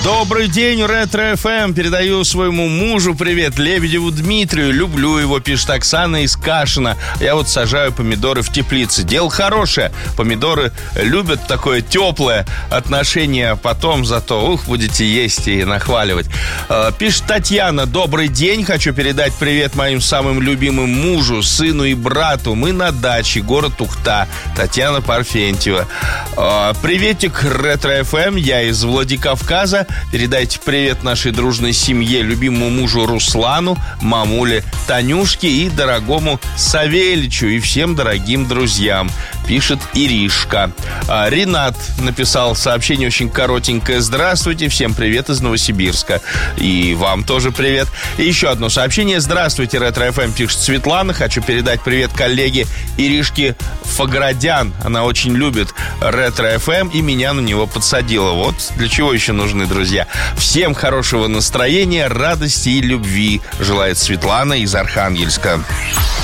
Добрый день, Ретро-ФМ. Передаю своему мужу привет, Лебедеву Дмитрию. Люблю его, пишет Оксана из Кашина. Я вот сажаю помидоры в теплице. Дело хорошее. Помидоры любят такое теплое отношение. А потом зато, будете есть и нахваливать. Пишет Татьяна. Добрый день. Хочу передать привет моим самым любимым мужу, сыну и брату. Мы на даче, город Ухта. Татьяна Парфентьева. Приветик, Ретро-ФМ. Я из Владикавказа. Передайте привет нашей дружной семье, любимому мужу Руслану, мамуле Танюшке и дорогому Савельичу и всем дорогим друзьям, пишет Иришка. Ренат написал сообщение очень коротенькое. Здравствуйте, всем привет из Новосибирска. И вам тоже привет. И еще одно сообщение. Здравствуйте, Ретро-ФМ, пишет Светлана. Хочу передать привет коллеге Иришке Фаградян. Она очень любит Ретро-ФМ и меня на него подсадила. Вот для чего еще нужны друзья. Всем хорошего настроения, радости и любви желает Светлана из Архангельска.